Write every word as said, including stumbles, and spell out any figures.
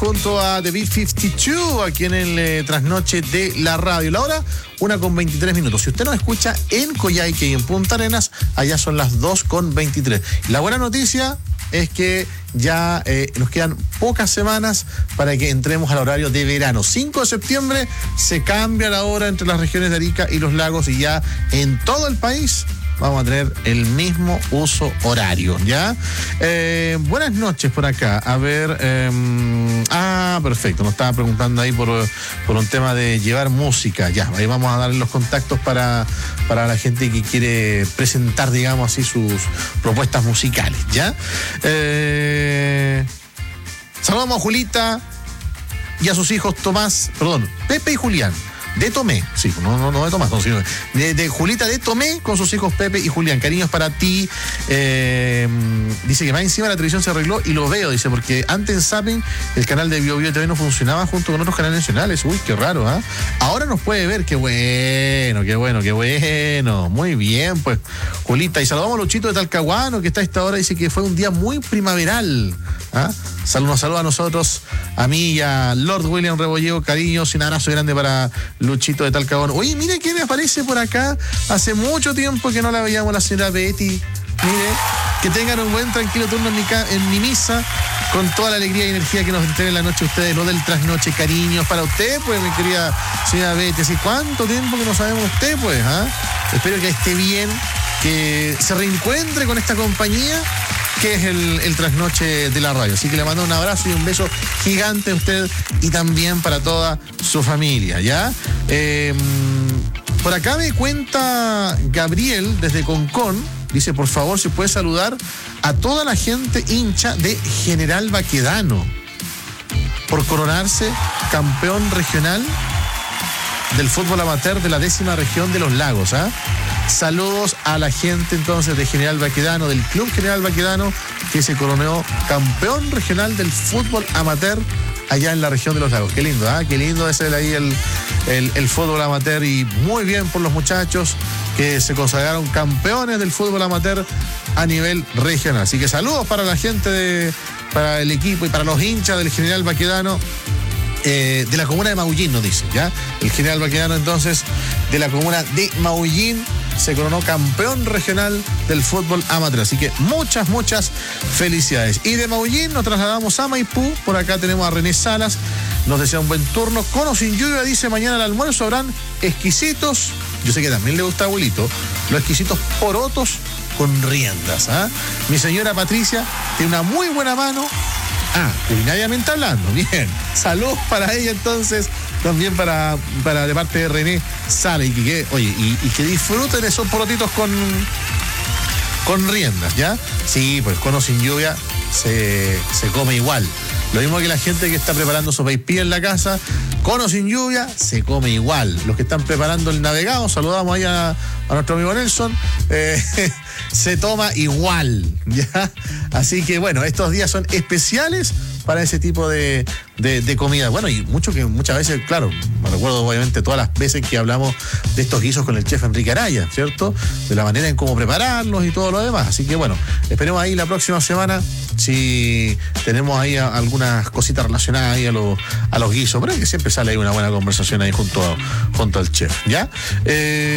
junto a The Beat cincuenta y dos aquí en el eh, trasnoche de la radio. La hora, una con veintitrés minutos. Si usted nos escucha en Coyhaique y en Punta Arenas, allá son las dos con veintitrés. La buena noticia es que ya eh, nos quedan pocas semanas para que entremos al horario de verano. cinco de septiembre se cambia la hora entre las regiones de Arica y los lagos y ya en todo el país vamos a tener el mismo uso horario, ¿ya? Eh, buenas noches por acá. A ver, eh, ah, perfecto, nos estaba preguntando ahí por, por un tema de llevar música. Ya, ahí vamos a darle los contactos para, para la gente que quiere presentar, digamos así, sus propuestas musicales, ¿ya? Eh, saludamos a Julita y a sus hijos Tomás, perdón, Pepe y Julián. De Tomé, sí, no, no, no de Tomás, no, sino de, de Julita de Tomé con sus hijos Pepe y Julián. Cariños para ti. Eh, dice que más encima la televisión se arregló y lo veo, dice, porque antes en Zapping el canal de Bio Bio T V no funcionaba junto con otros canales nacionales. Uy, qué raro, ¿ah? ¿eh? Ahora nos puede ver, qué bueno, qué bueno, qué bueno. Muy bien, pues, Julita. Y saludamos a Luchito de Talcahuano, que está a esta hora, dice que fue un día muy primaveral. ¿Ah? Saludos, saludos a nosotros, a mí y a Lord William Rebolleo, cariños y un abrazo grande para Luchito de Talcahuano. Oye, mire quién aparece por acá. Hace mucho tiempo que no la veíamos, la señora Betty. Mire, que tengan un buen tranquilo turno en mi, ca- en mi misa, con toda la alegría y energía que nos entreguen la noche ustedes, lo del trasnoche, cariños para usted, pues, mi querida señora Betty. ¿Así cuánto tiempo que no sabemos usted, pues? ¿Ah? Espero que esté bien, que se reencuentre con esta compañía que es el, el trasnoche de la radio. Así que le mando un abrazo y un beso gigante a usted y también para toda su familia, ¿ya? Eh, por acá me cuenta Gabriel desde Concón, dice, por favor, si puede saludar a toda la gente hincha de General Baquedano por coronarse campeón regional del fútbol amateur de la décima región de los lagos, ¿ah? ¿eh? Saludos a la gente entonces de General Baquedano, del Club General Baquedano, que se coronó campeón regional del fútbol amateur allá en la región de los lagos. Qué lindo, ¿ah? ¿eh? Qué lindo es el, ahí el, el, el fútbol amateur, y muy bien por los muchachos que se consagraron campeones del fútbol amateur a nivel regional. Así que saludos para la gente, de, para el equipo y para los hinchas del General Baquedano. Eh, de la comuna de Maullín, nos dice, ¿ya? El General Baquedano, entonces, de la comuna de Maullín, se coronó campeón regional del fútbol amateur. Así que muchas, muchas felicidades. Y de Maullín nos trasladamos a Maipú. Por acá tenemos a René Salas. Nos desea un buen turno. Con o sin lluvia, dice, mañana al almuerzo habrán exquisitos. Yo sé que también le gusta a abuelito. Los exquisitos porotos con riendas, ¿ah? ¿eh? Mi señora Patricia tiene una muy buena mano. Ah, culinariamente hablando, bien. Saludos para ella entonces, también para, para de parte de René Sala, y que, oye, y, y que disfruten esos porotitos con, con riendas, ¿ya? Sí, pues con o sin lluvia se, se come igual. Lo mismo que la gente que está preparando sopaipilla en la casa, con o sin lluvia, se come igual. Los que están preparando el navegado, saludamos ahí a, a nuestro amigo Nelson, eh, se toma igual, ¿ya? Así que bueno, estos días son especiales para ese tipo de, de, de comida. Bueno, y mucho que muchas veces, claro, me recuerdo obviamente todas las veces que hablamos de estos guisos con el chef Enrique Araya, ¿cierto? De la manera en cómo prepararlos y todo lo demás. Así que bueno, esperemos ahí la próxima semana si tenemos ahí a, algunas cositas relacionadas ahí a, lo, a los guisos, pero es que siempre sale ahí una buena conversación ahí junto, a, junto al chef, ¿ya? Eh,